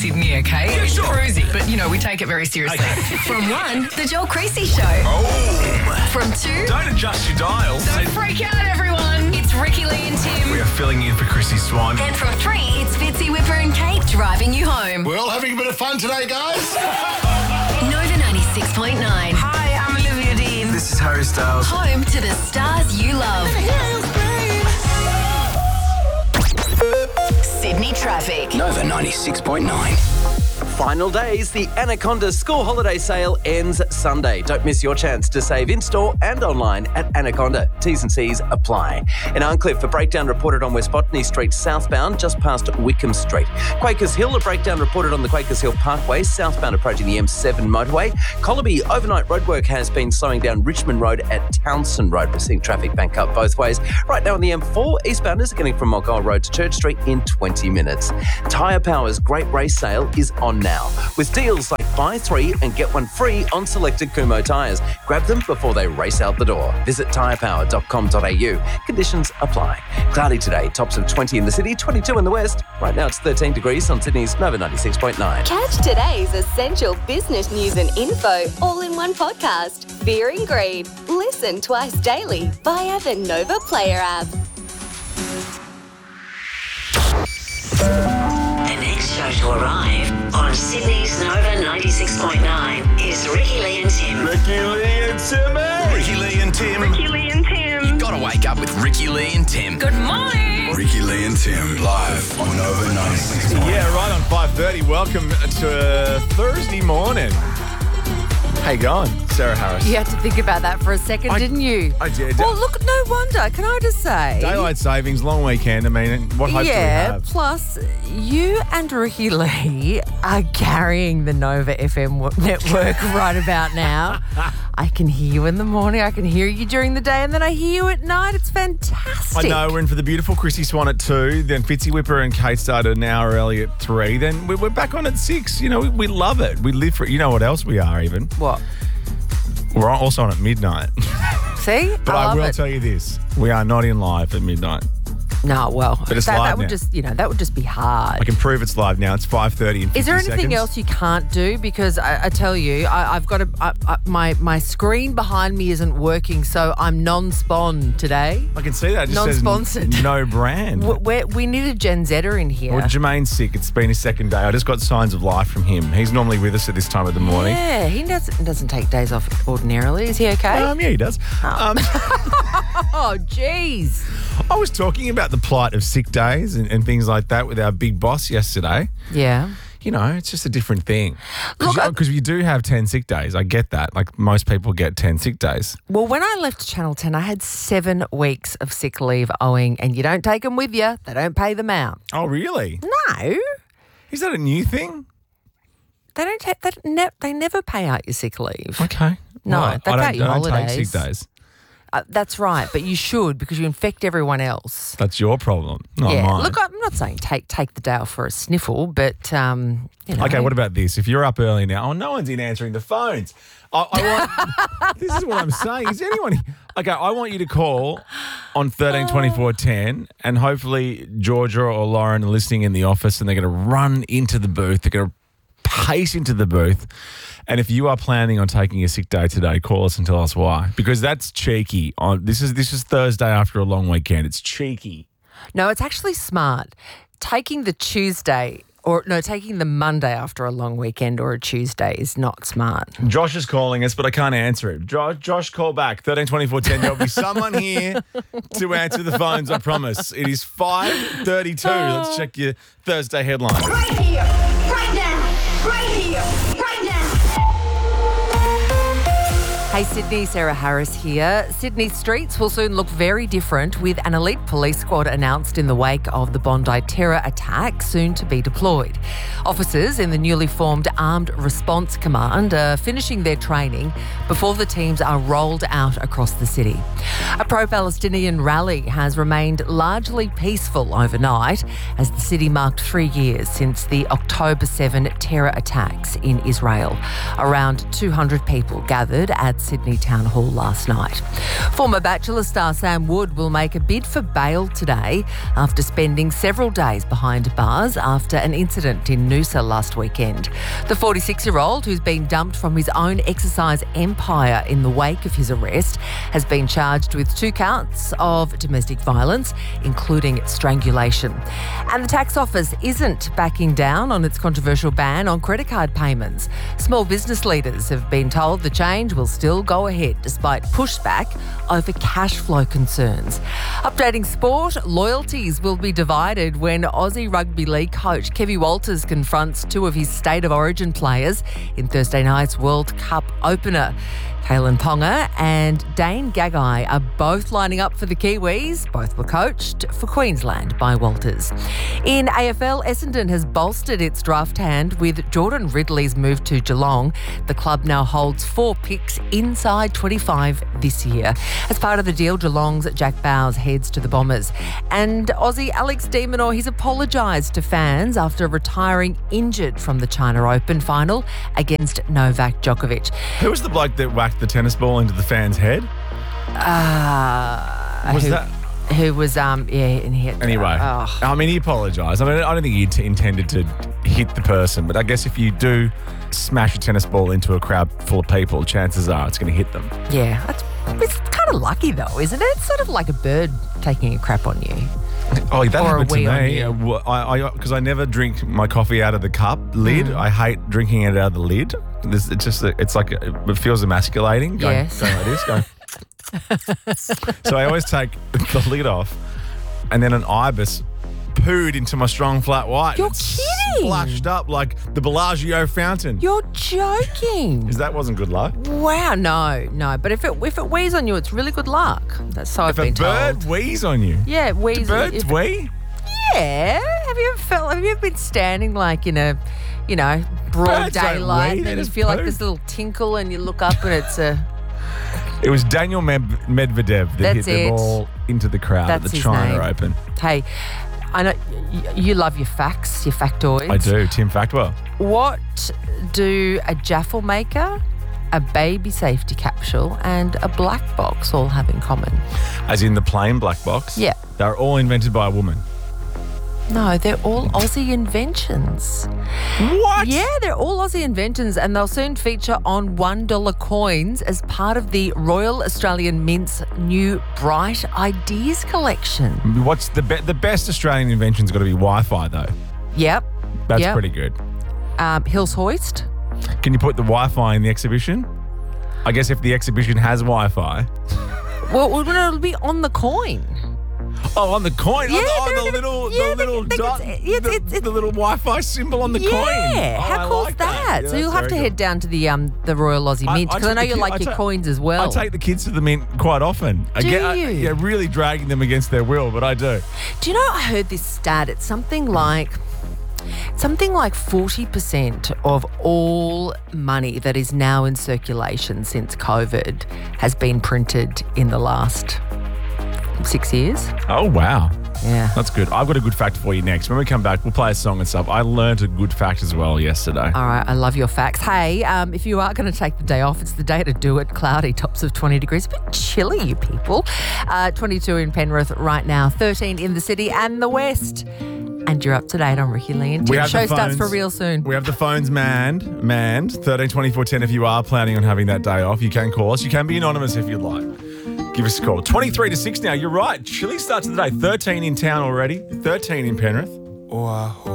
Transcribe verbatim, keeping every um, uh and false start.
Sydney, okay? Yeah, sure. Cruisy, but you know, we take it very seriously. Okay. From one, The Joel Creasy Show. Oh. From two, Don't adjust your dials. Don't freak out, everyone. It's Ricky Lee and Tim. We are filling in for Chrissy Swan. Then from three, it's Fitzy, Whipper and Kate driving you home. We're all having a bit of fun today, guys. Nova ninety-six point nine. Hi, I'm Olivia Dean. This is Harry Styles. Home to the stars you love. Sydney traffic. Nova ninety-six point nine. Final days, the Anaconda school holiday sale ends Sunday. Don't miss your chance to save in-store and online at Anaconda. T's and C's apply. In Arncliffe, a breakdown reported on West Botany Street southbound, just past Wickham Street. Quakers Hill, a breakdown reported on the Quakers Hill Parkway, southbound approaching the M seven motorway. Collerby, overnight roadwork has been slowing down Richmond Road at Townsend Road. We're seeing traffic bank up both ways. Right now on the M four, eastbounders are getting from Mulgoa Road to Church Street in twenty minutes. Tyre Power's Great Race Sale is on now, with deals like buy three and get one free on selected Kumho tyres. Grab them before they race out the door. Visit tyre power dot com dot a u. Conditions apply. Cloudy today, tops of twenty in the city, twenty-two in the west. Right now it's thirteen degrees on Sydney's Nova ninety-six point nine. Catch today's essential business news and info all in one podcast. Fear and Greed. Listen twice daily via the Nova Player app. The next show to arrive on Sydney's Nova ninety-six point nine is Ricky Lee and Tim. Ricky Lee and Timmy. Ricky Lee and Tim. Ricky Lee and Tim. Gotta wake up with Ricky Lee and Tim. Good morning. Ricky Lee and Tim live on Nova ninety-six point nine. Yeah, right on five thirty. Welcome to Thursday morning. How you going, Sarah Harris? You had to think about that for a second, I- didn't you? I did. Well, look, no wonder. Can I just say? Daylight savings, long weekend. I mean, what hope do we Yeah, have? plus you and Ricky Lee are carrying the Nova F M w- network right about now. I can hear you in the morning, I can hear you during the day, and then I hear you at night. It's fantastic. I know, we're in for the beautiful Chrissy Swan at two, then Fitzy Whipper and Kate started an hour early at three, then we- we're back on at six. You know, we, we love it. We live for it. You know what else we are even? What? We're also on at midnight. See? But I, I, love will it. tell you this, we are not in live at midnight. No, well, But it's that, live that would now. just, you know, that would just be hard. I can prove it's live now. It's five thirty in fifty Is there anything seconds. else you can't do? Because I, I tell you, I, I've got a, I, I, my my screen behind me isn't working, so I'm non-spawn today. I can see that. It just Non-sponsored. says no brand. We, we're, we need a Gen Zer in here. Well, Jermaine's sick. It's been his second day. I just got signs of life from him. He's normally with us at this time of the morning. Yeah, he doesn't doesn't take days off ordinarily. Is he okay? Um, yeah, he does. Um, oh, jeez. I was talking about the plight of sick days and, and things like that with our big boss yesterday. Yeah. You know, it's just a different thing. Look, I- Because you, you do have ten sick days. I get that. Like most people get ten sick days. Well, when I left Channel ten, I had seven weeks of sick leave owing, and you don't take them with you. They don't pay them out. Oh, really? No. Is that a new thing? They don't. Ta- they, ne- they never pay out your sick leave. Okay. No, Well, they I don't, pay your I don't take holidays. sick days. Uh, that's right, but you should because you infect everyone else. That's your problem, not yeah. mine. Look, I'm not saying take take the day off for a sniffle, but um, you know. Okay, what about this? If you're up early now, oh, no one's in answering the phones. I, I want. This is what I'm saying. Is anyone? Okay, I want you to call on thirteen twenty-four ten, and hopefully Georgia or Lauren are listening in the office, and they're going to run into the booth. They're going to pace into the booth. And if you are planning on taking a sick day today, call us and tell us why, because that's cheeky. On this is this is Thursday after a long weekend. It's cheeky. No, it's actually smart. Taking the Tuesday or no, taking the Monday after a long weekend or a Tuesday is not smart. Josh is calling us, but I can't answer it. Jo- Josh, call back. thirteen twenty-four ten. There'll be someone here to answer the phones, I promise. It is five thirty-two. Let's check your Thursday headline. Right here, right now, right here, right now. Hey Sydney, Sarah Harris here. Sydney streets will soon look very different with an elite police squad announced in the wake of the Bondi terror attack soon to be deployed. Officers in the newly formed Armed Response Command are finishing their training before the teams are rolled out across the city. A pro-Palestinian rally has remained largely peaceful overnight as the city marked three years since the October seventh terror attacks in Israel. Around two hundred people gathered at Sydney Town Hall last night. Former Bachelor star Sam Wood will make a bid for bail today after spending several days behind bars after an incident in Noosa last weekend. The forty-six-year-old, who's been dumped from his own exercise empire in the wake of his arrest, has been charged with two counts of domestic violence, including strangulation. And the tax office isn't backing down on its controversial ban on credit card payments. Small business leaders have been told the change will still go ahead despite pushback over cash flow concerns. Updating sport, loyalties will be divided when Aussie Rugby League coach Kevin Walters confronts two of his State of Origin players in Thursday night's World Cup opener. Kalen Ponga and Dane Gagai are both lining up for the Kiwis. Both were coached for Queensland by Walters. In A F L, Essendon has bolstered its draft hand with Jordan Ridley's move to Geelong. The club now holds four picks inside twenty-five this year. As part of the deal, Geelong's Jack Bowes heads to the Bombers. And Aussie Alex de Minaur, he's apologised to fans after retiring injured from the China Open final against Novak Djokovic. Who was the bloke that whacked the tennis ball into the fan's head? Uh, Was who, that? Who was, um, yeah, and he had, Anyway, oh. I mean, he apologised. I mean, I don't think he t- intended to hit the person, but I guess if you do smash a tennis ball into a crowd full of people, chances are it's going to hit them. Yeah, that's, it's kind of lucky though, isn't it? It's sort of like a bird taking a crap on you. Oh, that Or a happened to wee on me. you. Uh, wh- I Because I, I never drink my coffee out of the cup lid. Mm. I hate drinking it out of the lid. This, it's just, it's like, it feels emasculating. Going, Yes. going like this, going. So I always take the lid off, and then an ibis pooed into my strong flat white. You're and it kidding. Splashed up like the Bellagio fountain. You're joking. Is that wasn't good luck? Wow, no, no. But if it if it wheezes on you, it's really good luck. That's so I've If a been bird told. wheeze on you. Yeah, it wheezes. Birds if- wee? Yeah. Have you ever felt? Have you ever been standing like in a, you know, broad Birds don't daylight, wee, and they then you just feel like poo. this little tinkle, and you look up, and it's a. It was Daniel Med- Medvedev that That's hit the it. ball into the crowd That's at the his China name. Open. Hey, I know y- you love your facts, your factoids. I do. Tim Factwell. What do a jaffle maker, a baby safety capsule, and a black box all have in common? As in the plain black box? Yeah. They're all invented by a woman. No, they're all Aussie inventions. What? Yeah, they're all Aussie inventions, and they'll soon feature on one dollar coins as part of the Royal Australian Mint's new Bright Ideas collection. What's the be- the best Australian invention's got to be Wi-Fi though. Yep. That's yep. pretty good. Um, Hills Hoist. Can you put the Wi-Fi in the exhibition? I guess if the exhibition has Wi-Fi. Well, well, no, it'll be on the coin. Oh, on the coin. Yeah, on the, they're oh, the gonna- little, yeah, the they- little they- dot, it's- it's- the, it's- the little Wi-Fi symbol on the coin. Yeah, Oh, how I cool's like that? Yeah, so you'll that's have to very head good. down to the um the Royal Aussie I- Mint I because I, take know the you kid- like I your take- coins as well. I take the kids to the mint quite often. I Do get, I- you? yeah, really dragging them against their will, but I do. Do you know, I heard this stat. It's something like something like forty percent of all money that is now in circulation since COVID has been printed in the last six years. Oh, wow. Yeah. That's good. I've got a good fact for you next. When we come back, we'll play a song and stuff. I learned a good fact as well yesterday. All right, I love your facts. Hey, um, if you are going to take the day off, it's the day to do it. Cloudy, tops of twenty degrees. A bit chilly, you people. Uh, twenty-two in Penrith right now, thirteen in the city and the west. And you're up to date on Ricky Lee and We Tim. have Show the starts for phones- real soon. We have the phones manned, manned, thirteen twenty-four ten if you are planning on having that day off. You can call us. You can be anonymous if you'd like. Give us a call. twenty-three to six now. You're right. Chilly starts of the day. thirteen in town already. thirteen in Penrith.